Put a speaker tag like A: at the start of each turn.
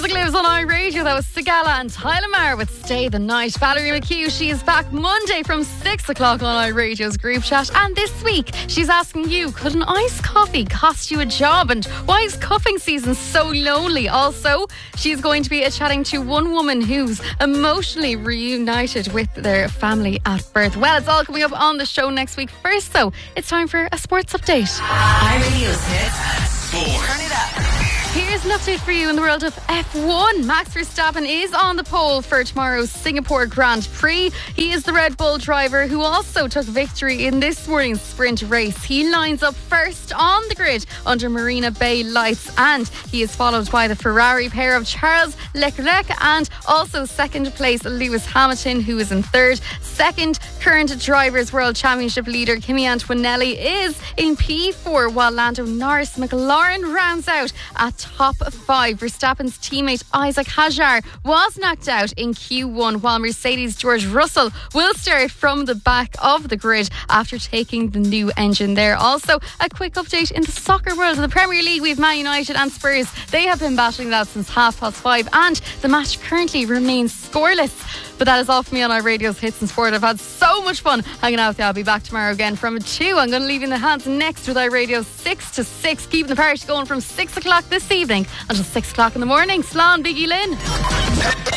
A: Music lives on iRadio. That was Sigala and Tyler Maher with Stay the Night. Valerie McHugh, she is back Monday from 6 o'clock on iRadio's group chat. And this week, she's asking you, could an iced coffee cost you a job? And why is cuffing season so lonely? Also, she's going to be chatting to one woman who's emotionally reunited with their family at birth. Well, it's all coming up on the show next week. First, though, it's time for a sports update.
B: iRadio's Hits. Turn it up.
A: Here's an update for you in the world of F1. Max Verstappen is on the pole for tomorrow's Singapore Grand Prix. He is the Red Bull driver who also took victory in this morning's sprint race. He lines up first on the grid under Marina Bay lights, and he is followed by the Ferrari pair of Charles Leclerc and also second place Lewis Hamilton, who is in third. Second, current Drivers' World Championship leader Kimi Antonelli is in P4, while Lando Norris McLaren rounds out at top 5. Verstappen's teammate Isaac Hajar was knocked out in Q1, while Mercedes' George Russell will start from the back of the grid after taking the new engine there. Also, a quick update in the soccer world. In the Premier League, we've Man United and Spurs. They have been battling that since 5:30, and the match currently remains scoreless. But that is all for me on iRadio's Hits and Sport. I've had so much fun hanging out with you. I'll be back tomorrow again from 2. I'm going to leave you in the hands next with iRadio's 6 to 6, keeping the party going from 6 o'clock this evening until 6 o'clock in the morning. Slán, Biggie Lynn.